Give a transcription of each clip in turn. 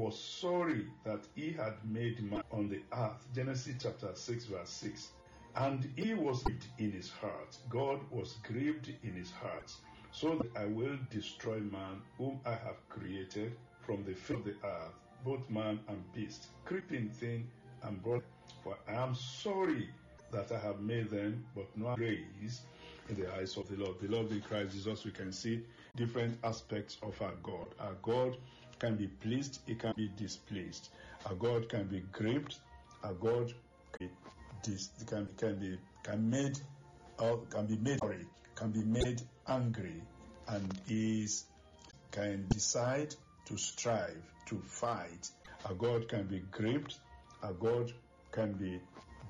was sorry that he had made man on the earth. Genesis chapter 6 verse 6. And he was grieved in his heart. God was grieved in his heart. So that I will destroy man whom I have created from the face of the earth, both man and beast, creeping thing and broad. For I am sorry that I have made them, but no grace in the eyes of the Lord. Beloved in Christ Jesus, we can see different aspects of our God. Our God can be pleased, he can be displeased. Our God can be grieved. Our God can be made angry, and can decide to strive, to fight. Our God can be grieved. Our God can be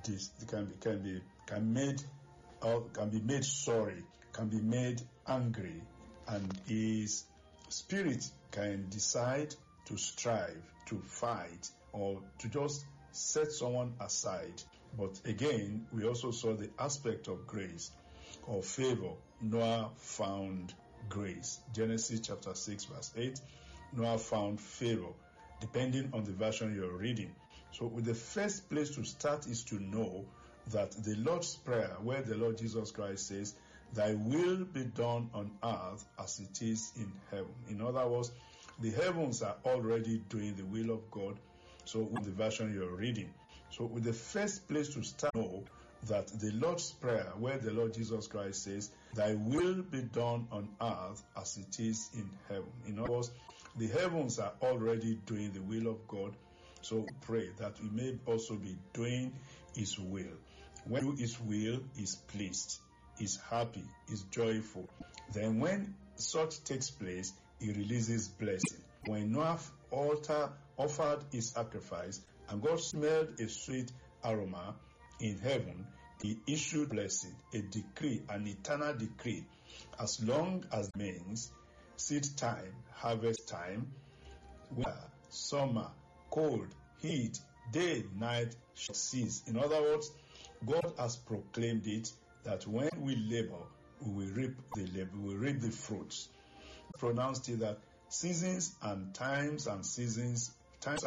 made sorry, can be made angry, and his spirit can decide to strive, to fight, or to just set someone aside. But again, we also saw the aspect of grace or favor. Noah found grace. Genesis chapter 6 verse 8. Noah found favor, depending on the version you're reading. So the first place to start is to know that the Lord's Prayer, where the Lord Jesus Christ says, "Thy will be done on earth as it is in heaven." In other words, the heavens are already doing the will of God. So with the version you're reading. So with the first place to start, know that the Lord's Prayer, where the Lord Jesus Christ says, "Thy will be done on earth as it is in heaven." In other words, the heavens are already doing the will of God. So pray that we may also be doing his will. When you do his will, he's pleased, he's happy, he's joyful. Then when such takes place, he releases blessing. When Noah offered his sacrifice and God smelled a sweet aroma in heaven, he issued blessing, a decree, an eternal decree. As long as it means seed time, harvest time, winter, summer, cold, heat, day, night shall cease. In other words, God has proclaimed it that when we labor, we will reap the labor, we will reap the fruits. Pronounced it that seasons and times and seasons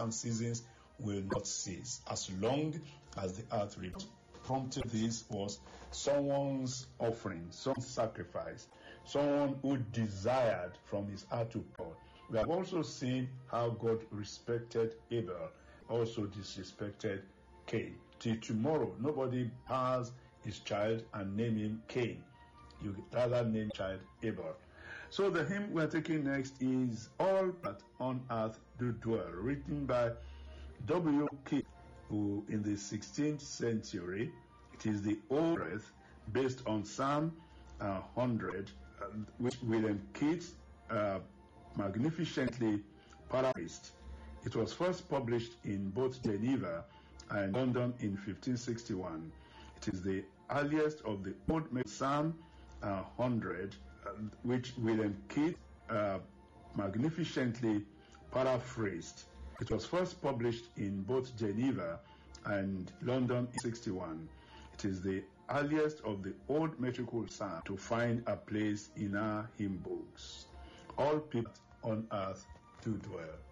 will not cease as long as the earth reaps. Prompted this was someone's offering, someone's sacrifice, someone who desired from his heart to God. We have also seen how God respected Abel, also disrespected Cain. Till tomorrow, nobody has his child and name him Cain. You rather name child Abel. So the hymn we're taking next is "All That on Earth Do Dwell," written by W.K., who in the 16th century. It is the old breath based on Psalm 100, which William Keats magnificently paraphrased. It was first published in both Geneva and London in 1561. It is the earliest of the old Psalm 100, which William Keats magnificently paraphrased. It was first published in both Geneva and London in 61. It is the earliest of the old metrical psalms to find a place in our hymn books. All people on earth do dwell.